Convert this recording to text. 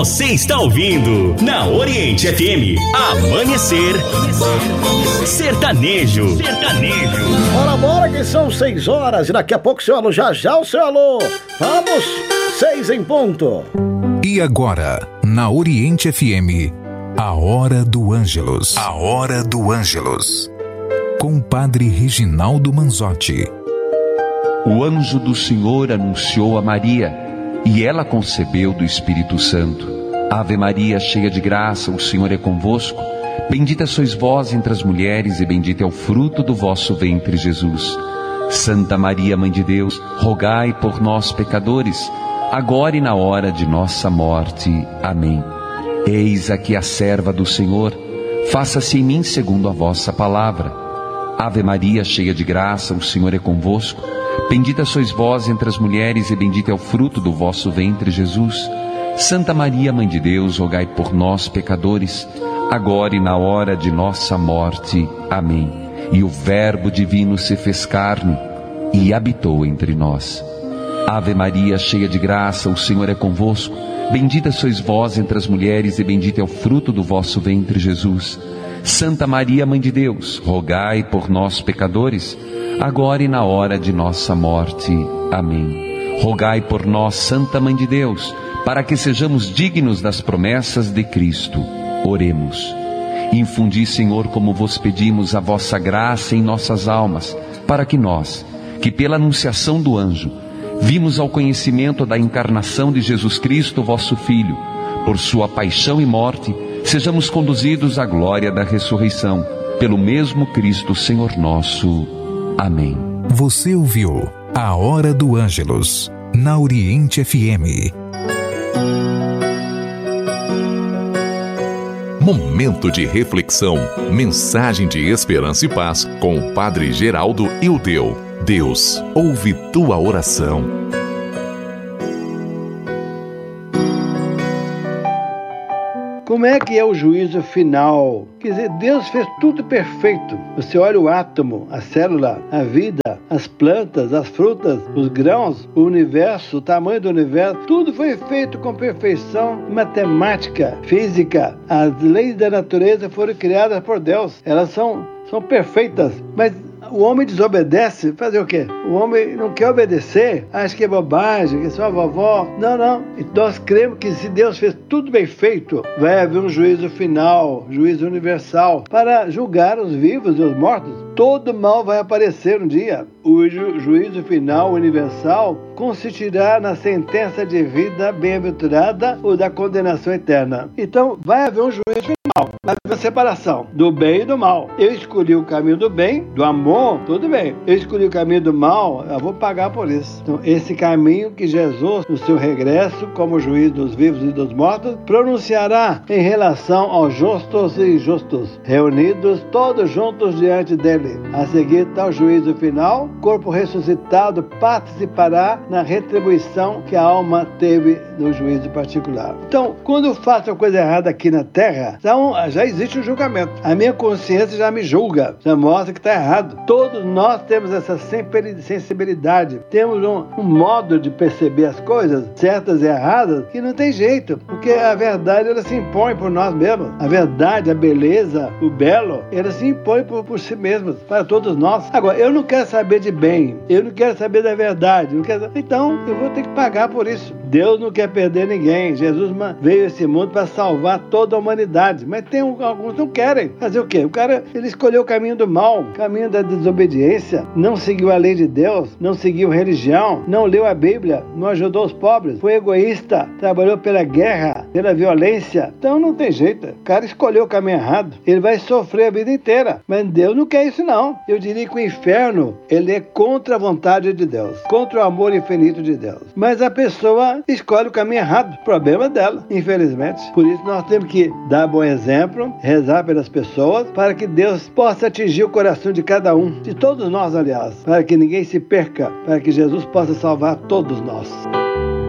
Você está ouvindo na Oriente FM Amanhecer Sertanejo. Bora que são 6 horas e daqui a pouco seu alô, já o seu alô. Vamos, 6 em ponto. E agora, na Oriente FM, a Hora do Ângelus. A Hora do Ângelus. Com o Padre Reginaldo Manzotti. O anjo do Senhor anunciou a Maria, e ela concebeu do Espírito Santo. Ave Maria, cheia de graça, o Senhor é convosco. Bendita sois vós entre as mulheres, e bendito é o fruto do vosso ventre, Jesus. Santa Maria, Mãe de Deus, rogai por nós, pecadores, agora e na hora de nossa morte. Amém. Eis aqui a serva do Senhor, faça-se em mim segundo a vossa palavra. Ave Maria, cheia de graça, o Senhor é convosco. Bendita sois vós entre as mulheres, e bendito é o fruto do vosso ventre, Jesus. Santa Maria, Mãe de Deus, rogai por nós, pecadores, agora e na hora de nossa morte. Amém. E o Verbo divino se fez carne e habitou entre nós. Ave Maria, cheia de graça, o Senhor é convosco. Bendita sois vós entre as mulheres, e bendito é o fruto do vosso ventre, Jesus. Santa Maria, Mãe de Deus, rogai por nós, pecadores, agora e na hora de nossa morte. Amém. Rogai por nós, Santa Mãe de Deus, para que sejamos dignos das promessas de Cristo. Oremos. Infundi, Senhor, como vos pedimos, a vossa graça em nossas almas, para que nós, que pela anunciação do anjo, vimos ao conhecimento da encarnação de Jesus Cristo, vosso Filho, por sua paixão e morte, sejamos conduzidos à glória da ressurreição, pelo mesmo Cristo, Senhor nosso. Amém. Você ouviu a Hora do Ângelus, na Oriente FM. Momento de reflexão, mensagem de esperança e paz com o Padre Geraldo Ildeu. Deus ouve tua oração. Como é que é o juízo final? Quer dizer, Deus fez tudo perfeito. Você olha o átomo, a célula, a vida, as plantas, as frutas, os grãos, o universo, o tamanho do universo, tudo foi feito com perfeição matemática, física. As leis da natureza foram criadas por Deus. Elas são perfeitas, mas o homem desobedece, fazer o quê? O homem não quer obedecer, acha que é bobagem, que é só a vovó. Não. E nós cremos que se Deus fez tudo bem feito, vai haver um juízo final, juízo universal, para julgar os vivos e os mortos. Todo mal vai aparecer um dia. O juízo final universal consistirá na sentença de vida bem-aventurada ou da condenação eterna. Então, vai haver um juízo final, vai haver uma separação do bem e do mal. Eu escolhi o caminho do bem, do amor, tudo bem. Eu escolhi o caminho do mal, eu vou pagar por isso. Então, esse caminho que Jesus, no seu regresso, como juiz dos vivos e dos mortos, pronunciará em relação aos justos e injustos, reunidos todos juntos diante dele. A seguir está o juízo final. Corpo ressuscitado participará na retribuição que a alma teve no juízo particular. Então, quando eu faço a coisa errada aqui na Terra, já existe o julgamento. A minha consciência já me julga, já mostra que está errado. Todos nós temos essa sensibilidade, temos um modo de perceber as coisas certas e erradas que não tem jeito, porque a verdade ela se impõe por nós mesmos. A verdade, a beleza, o belo, ela se impõe por si mesma, para todos nós. Agora, eu não quero saber de bem, eu não quero saber da verdade, então eu vou ter que pagar por isso. Deus não quer perder ninguém. Jesus veio a esse mundo para salvar toda a humanidade, mas tem alguns que não querem. Fazer o quê? O cara, ele escolheu o caminho do mal, o caminho da desobediência, não seguiu a lei de Deus, não seguiu religião, não leu a Bíblia, não ajudou os pobres, foi egoísta, trabalhou pela guerra, pela violência. Então não tem jeito. O cara escolheu o caminho errado, ele vai sofrer a vida inteira, mas Deus não quer isso não. Eu diria que o inferno, ele é contra a vontade de Deus, contra o amor infinito de Deus. Mas a pessoa escolhe o caminho errado, o problema é dela, infelizmente. Por isso nós temos que dar bom exemplo, rezar pelas pessoas, para que Deus possa atingir o coração de cada um, de todos nós, aliás, para que ninguém se perca, para que Jesus possa salvar todos nós.